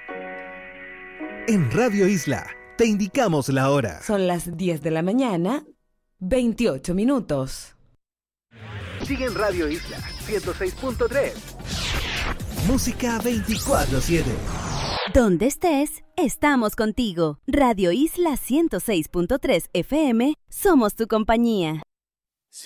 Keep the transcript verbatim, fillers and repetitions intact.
En Radio Isla, te indicamos la hora. Son las diez de la mañana, veintiocho minutos. Sigue en Radio Isla ciento seis punto tres. Música veinticuatro siete. Donde estés, estamos contigo. Radio Isla ciento seis punto tres F M, somos tu compañía.